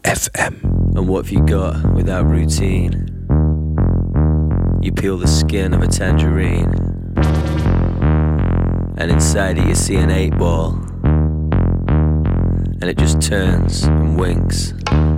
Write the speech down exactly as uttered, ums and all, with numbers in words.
F M. And what have you got without routine? You peel the skin of a tangerine, and inside it you see an eight ball, and it just turns and winks.